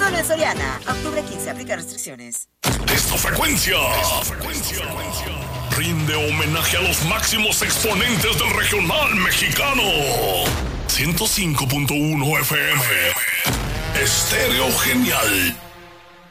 Solo en Soriana. Octubre 15. Aplica restricciones. Esta frecuencia rinde homenaje a los máximos exponentes del regional mexicano. 105.1 FM. Estéreo Genial.